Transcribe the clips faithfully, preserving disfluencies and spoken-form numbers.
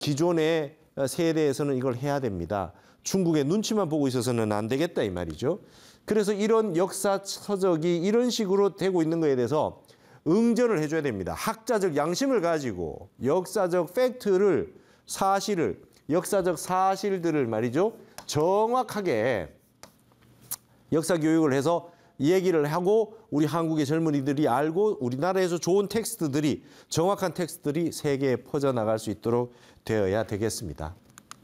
기존의 세대에서는 이걸 해야 됩니다. 중국의 눈치만 보고 있어서는 안 되겠다 이 말이죠. 그래서 이런 역사 서적이 이런 식으로 되고 있는 거에 대해서 응전을 해줘야 됩니다. 학자적 양심을 가지고 역사적 팩트를 사실을 역사적 사실들을 말이죠. 정확하게 역사 교육을 해서 얘기를 하고 우리 한국의 젊은이들이 알고 우리나라에서 좋은 텍스트들이 정확한 텍스트들이 세계에 퍼져나갈 수 있도록 되어야 되겠습니다.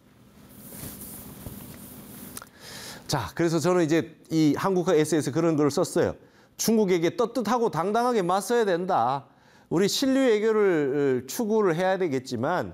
자, 그래서 저는 이제 이 한국어 에세이에서 그런 걸 썼어요. 중국에게 떳떳하고 당당하게 맞서야 된다. 우리 신류 외교를 추구를 해야 되겠지만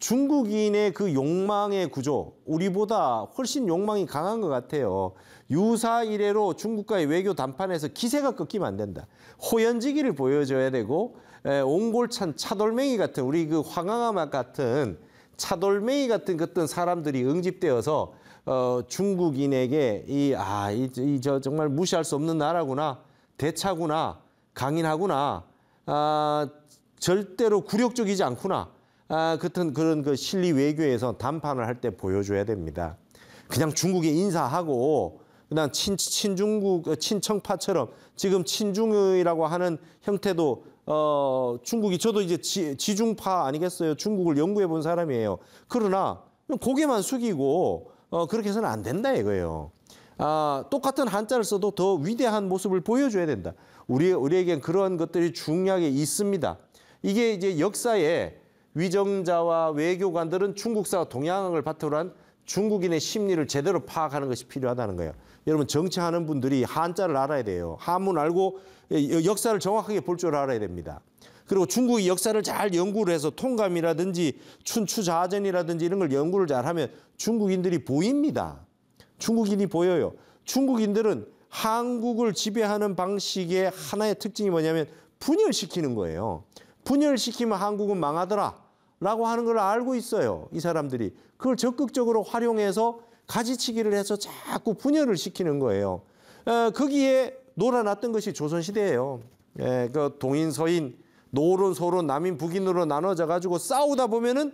중국인의 그 욕망의 구조, 우리보다 훨씬 욕망이 강한 것 같아요. 유사 이래로 중국과의 외교 담판에서 기세가 꺾이면 안 된다. 호연지기를 보여줘야 되고 옹골찬 차돌맹이 같은 우리 그 황항아맛 같은 차돌맹이 같은 어떤 사람들이 응집되어서 어, 중국인에게 이, 아, 이, 이, 저 정말 무시할 수 없는 나라구나, 대차구나, 강인하구나, 아, 절대로 굴욕적이지 않구나. 아, 같은 그런 그 실리 외교에서 담판을 할 때 보여줘야 됩니다. 그냥 중국에 인사하고 그냥 친, 친중국, 친청파처럼 지금 친중이라고 하는 형태도 어, 중국이 저도 이제 지, 지중파 아니겠어요? 중국을 연구해 본 사람이에요. 그러나 고개만 숙이고 어, 그렇게 해서는 안 된다 이거예요. 아, 똑같은 한자를 써도 더 위대한 모습을 보여줘야 된다. 우리, 우리에겐 그런 것들이 중요하게 있습니다. 이게 이제 역사에 위정자와 외교관들은 중국사와 동양을 바탕으로 한 중국인의 심리를 제대로 파악하는 것이 필요하다는 거예요. 여러분 정치하는 분들이 한자를 알아야 돼요. 한문 알고 역사를 정확하게 볼 줄 알아야 됩니다. 그리고 중국의 역사를 잘 연구를 해서 통감이라든지 춘추자전이라든지 이런 걸 연구를 잘하면 중국인들이 보입니다. 중국인이 보여요. 중국인들은 한국을 지배하는 방식의 하나의 특징이 뭐냐면 분열시키는 거예요. 분열시키면 한국은 망하더라 라고 하는 걸 알고 있어요. 이 사람들이. 그걸 적극적으로 활용해서 가지치기를 해서 자꾸 분열을 시키는 거예요. 어, 거기에 놀아났던 것이 조선시대예요. 예, 그 동인, 서인, 노론, 소론, 남인, 북인으로 나눠져 가지고 싸우다 보면은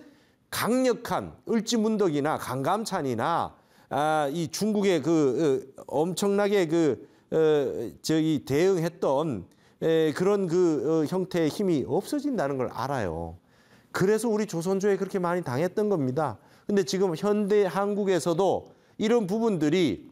강력한 을지문덕이나 강감찬이나 아, 이 중국의 그 어, 엄청나게 그 어, 저기 대응했던 에, 그런 그 어, 형태의 힘이 없어진다는 걸 알아요. 그래서 우리 조선조에 그렇게 많이 당했던 겁니다. 근데 지금 현대 한국에서도 이런 부분들이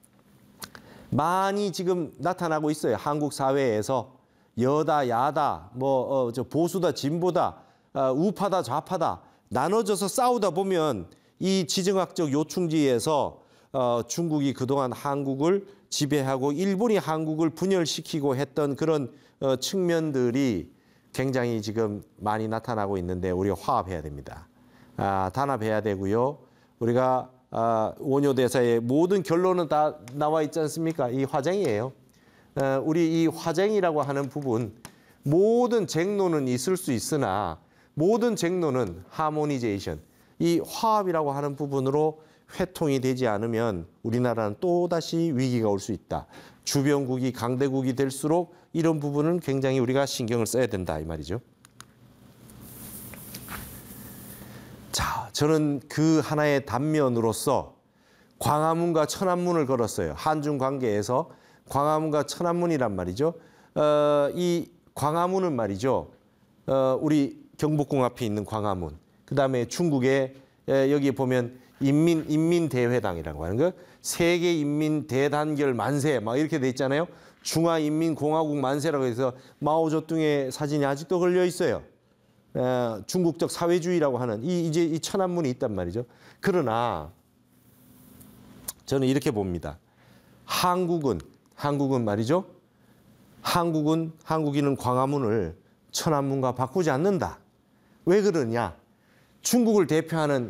많이 지금 나타나고 있어요. 한국 사회에서 여다, 야다, 뭐, 어, 저 보수다, 진보다, 어, 우파다, 좌파다 나눠져서 싸우다 보면 이 지정학적 요충지에서 어, 중국이 그동안 한국을 지배하고 일본이 한국을 분열시키고 했던 그런 어, 측면들이 굉장히 지금 많이 나타나고 있는데 우리가 화합해야 됩니다. 아, 단합해야 되고요. 우리가 아, 원효대사의 모든 결론은 다 나와 있지 않습니까? 이 화쟁이에요. 어, 우리 이 화쟁이라고 하는 부분 모든 쟁론은 있을 수 있으나 모든 쟁론은 하모니제이션, 이 화합이라고 하는 부분으로 회통이 되지 않으면 우리나라는 또다시 위기가 올 수 있다. 주변국이 강대국이 될수록 이런 부분은 굉장히 우리가 신경을 써야 된다 이 말이죠. 자, 저는 그 하나의 단면으로서 광화문과 천안문을 걸었어요. 한중 관계에서 광화문과 천안문이란 말이죠. 어, 이 광화문은 말이죠. 어, 우리 경복궁 앞에 있는 광화문. 그 다음에 중국의 여기 보면 인민, 인민대회당이라고 하는 거. 세계인민대단결 만세 막 이렇게 돼 있잖아요. 중화인민공화국 만세라고 해서 마오쩌둥의 사진이 아직도 걸려 있어요. 에, 중국적 사회주의라고 하는 이 이제 이 천안문이 있단 말이죠. 그러나 저는 이렇게 봅니다. 한국은 한국은 말이죠. 한국은 한국인은 광화문을 천안문과 바꾸지 않는다. 왜 그러냐? 중국을 대표하는